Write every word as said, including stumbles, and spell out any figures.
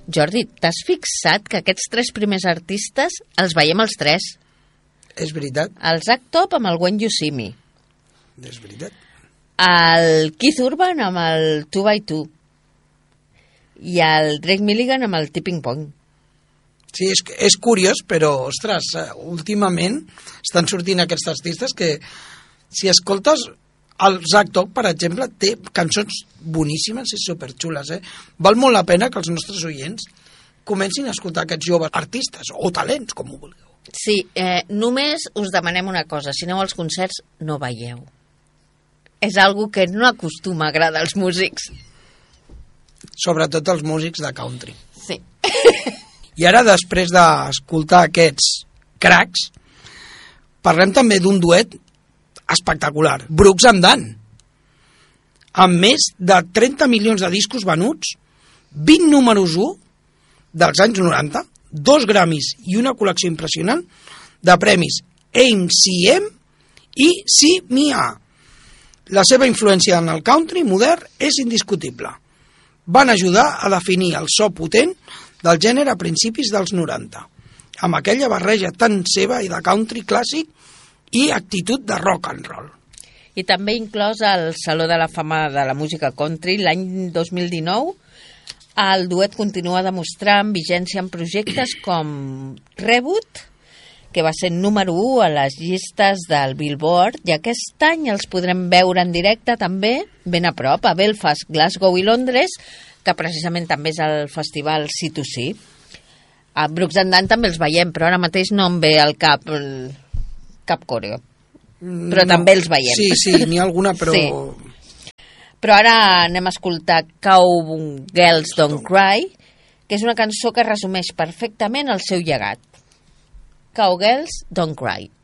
Jordi, t'has fixat que aquests tres primers artistes els veiem els tres? És veritat. El Zack Top amb el When You See Me. És veritat. El Keith Urban amb el two by two. I el Drake Milligan amb el Tipping Point. Sí, és, és curiós, però, ostres, últimament estan sortint aquests artistes que, si escoltes, el Zack Top, per exemple, té cançons boníssimes i superxules, eh? Val molt la pena que els nostres oients comencin a escoltar aquests joves artistes, o talents, com ho vulgueu. Sí, eh, només us demanem una cosa, si aneu als concerts, no veieu. És algo que no acostuma a agradar als músics. Sobretot els músics de country. Sí. I ara, després d'escoltar aquests cracs, parlem també d'un duet espectacular, Brooks and Dunn, amb més de trenta milions de discos venuts, vint números u dels anys noranta, dos Grammys i una col·lecció impressionant de premis M C M i C M A. La seva influència en el country modern és indiscutible. Van ajudar a definir el so potent del gènere a principis dels noranta, amb aquella barreja tan seva i de country clàssic i actitud de rock and roll. I també inclòs al Saló de la Fama de la Música Country l'any dos mil dinou. El duet continua demostrant vigència en projectes com Reboot, que va ser número u a les llistes del Billboard, i aquest any els podrem veure en directe també ben a prop, a Belfast, Glasgow i Londres, que precisament també és el festival C two C. A Brooks and Dunn també els veiem, però ara mateix no em ve al cap el, cap coreo. Però no, també els veiem. Sí, sí, n'hi ha alguna, però... Sí. Però ara anem a escoltar Cowgirls Don't Cry, que és una cançó que resumeix perfectament el seu llegat. Cowgirls Don't Cry.